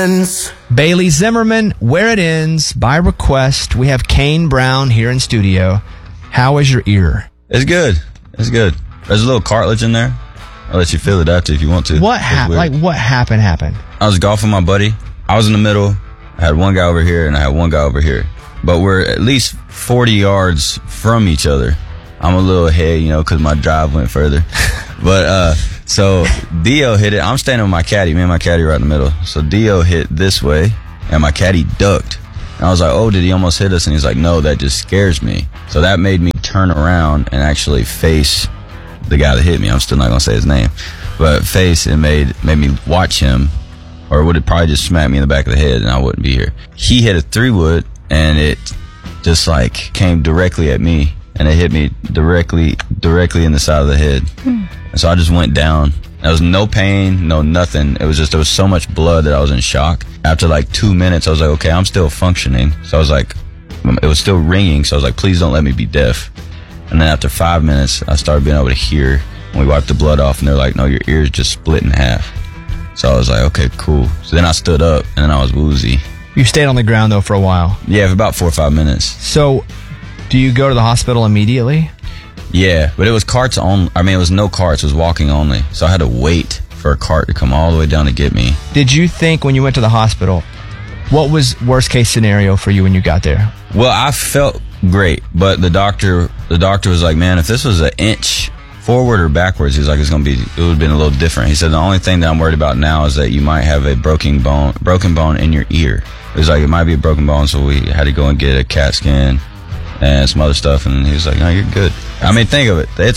ends. Bailey Zimmerman, Where It Ends, by request. We have Kane Brown here in studio. How is your ear? It's good. It's good. There's a little cartilage in there. I'll let you feel it after if you want to. What happened? What happened? I was golfing with my buddy. I was in the middle. I had one guy over here and I had one guy over here. But we're at least 40 yards from each other. I'm a little ahead, because my drive went further. But, so Dio hit it. I'm standing with my caddy. Me and my caddy right in the middle. So Dio hit this way and my caddy ducked. And I was like, oh, did he almost hit us? And he's like, no, that just scares me. So that made me turn around and actually face the guy that hit me. I'm still not going to say his name. But face, it made me watch him, or would it probably just smack me in the back of the head and I wouldn't be here. He hit a 3-wood and it just came directly at me and it hit me directly in the side of the head. And so I just went down. There was no pain, no nothing. It was just, there was so much blood that I was in shock. After 2 minutes, I was like, okay, I'm still functioning. So I was like, it was still ringing. So I was like, please don't let me be deaf. And then after 5 minutes, I started being able to hear. And we wiped the blood off and they're like, no, your ear's just split in half. So I was like, okay, cool. So then I stood up and then I was woozy. You stayed on the ground though for a while. Yeah, for about 4 or 5 minutes. So do you go to the hospital immediately? Yeah, but it was carts on. I mean, it was no carts. It was walking only. So I had to wait for a cart to come all the way down to get me. Did you think when you went to the hospital, what was worst case scenario for you when you got there? Well, I felt great, but the doctor was like, man, if this was an inch forward or backwards, he was like, it would have been a little different. He said, the only thing that I'm worried about now is that you might have a broken bone in your ear. It was like, it might be a broken bone, so we had to go and get a CAT scan and some other stuff, and he was like, no, you're good. I mean, think of it. It's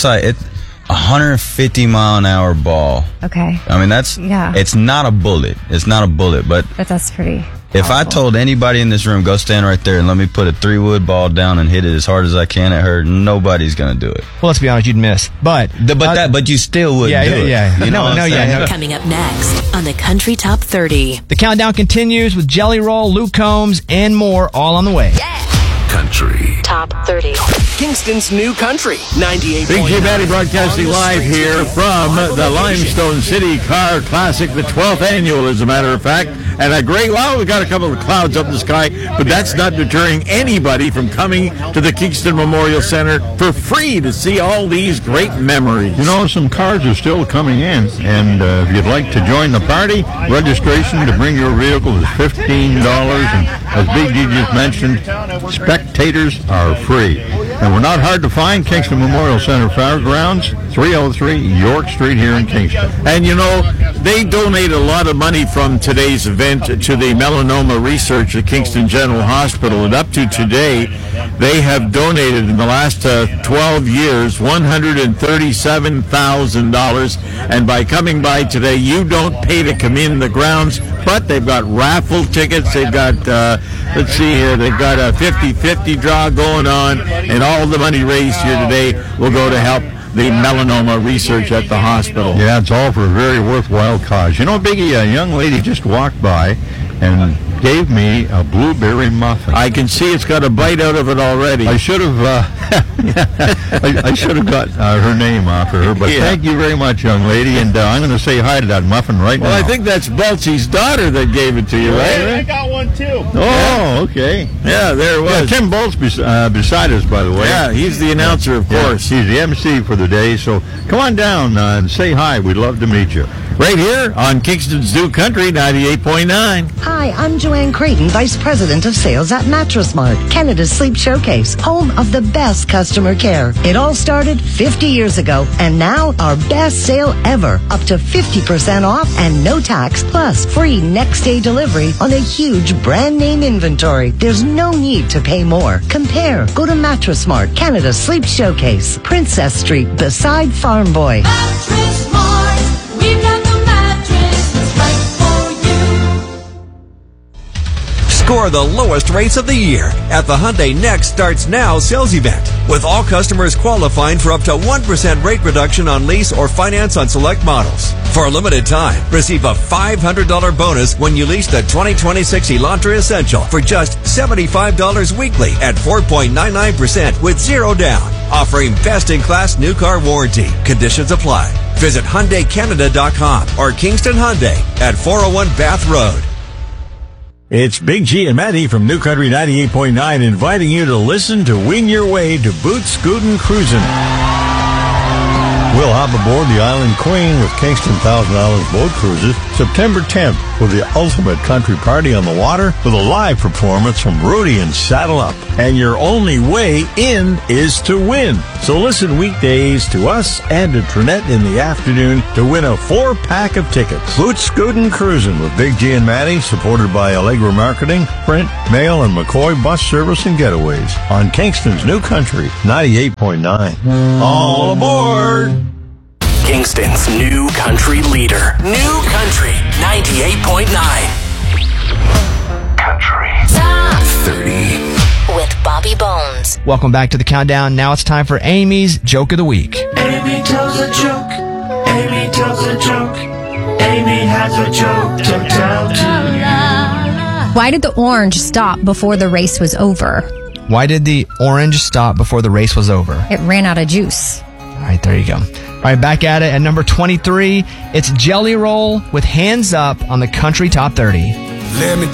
150 mile an hour ball. Okay. I mean, it's not a bullet. It's not a bullet, but that's pretty if I told anybody in this room, go stand right there and let me put a 3-wood ball down and hit it as hard as I can at her, nobody's going to do it. Well, let's be honest, you'd miss. But you still wouldn't do it. Yeah. No. Coming up next on the Country Top 30. The countdown continues with Jelly Roll, Luke Combs, and more, all on the way. Yeah. Country Top 30. Kingston's new country, 98.9. Big J Batty broadcasting live here from the Limestone City Car Classic, the 12th annual, as a matter of fact. And we've got a couple of clouds up in the sky, but that's not deterring anybody from coming to the Kingston Memorial Center for free to see all these great memories. Some cars are still coming in, and if you'd like to join the party, registration to bring your vehicle is $15, and as Big D just mentioned, spectators are free. And we're not hard to find. Kingston Memorial Center Fairgrounds, 303 York Street here in Kingston. And they donate a lot of money from today's event to the melanoma research at Kingston General Hospital. And up to today, they have donated in the last 12 years $137,000. And by coming by today, you don't pay to come in the grounds, but they've got raffle tickets. They've got, let's see here, they've got a 50-50 draw going on, and all the money raised here today will go to help the melanoma research at the hospital. Yeah, it's all for a very worthwhile cause. Biggie, a young lady just walked by and gave me a blueberry muffin. I can see it's got a bite out of it already. I should have I should have got her name off of her, but Thank you very much, young lady, and I'm going to say hi to that muffin right now. Well, I think that's Belchie's daughter that gave it to you, right? I got one too. Oh, okay. Yeah, there it was. Yeah, Tim Bolt's beside us, by the way. Yeah, he's the announcer, of course. He's the MC for the day, so come on down and say hi. We'd love to meet you. Right here on Kingston's New Country 98.9. Hi, I'm Joanne Creighton, Vice President of Sales at Mattress Mart, Canada's Sleep Showcase, home of the best customer care. It all started 50 years ago, and now our best sale ever, up to 50% off and no tax, plus free next-day delivery on a huge brand-name inventory. There's no need to pay more. Compare. Go to Mattress Mart, Canada's Sleep Showcase, Princess Street, beside Farm Boy. Mattress Mart, we've got the mattress that's right for you. Score the lowest rates of the year at the Hyundai Next Starts Now sales event, with all customers qualifying for up to 1% rate reduction on lease or finance on select models. For a limited time, receive a $500 bonus when you lease the 2026 Elantra Essential for just $75 weekly at 4.99% with zero down, offering best-in-class new car warranty. Conditions apply. Visit HyundaiCanada.com or Kingston Hyundai at 401 Bath Road. It's Big G and Maddie from New Country 98.9 inviting you to listen to Win Your Way to Boot Scootin' Cruisin'. We'll hop aboard the Island Queen with Kingston $1,000 Boat Cruises September 10th for the ultimate country party on the water with a live performance from Rudy and Saddle Up. And your only way in is to win. So listen weekdays to us and to Trinette in the afternoon to win a 4-pack of tickets. Boot Scootin' Cruisin' with Big G and Maddie, supported by Allegra Marketing, Print, Mail, and McCoy Bus Service and Getaways on Kingston's New Country 98.9. All aboard! Kingston's new country leader. New Country 98.9. Country Top 30. with Bobby Bones. Welcome back to the countdown. Now it's time for Amy's Joke of the Week. Amy tells a joke. Amy tells a joke. Amy has a joke to tell to you. Why did the orange stop before the race was over? Why did the orange stop before the race was over? It ran out of juice. All right, there you go. All right, back at it at number 23. It's Jelly Roll with Hands Up on the Country Top 30. Let me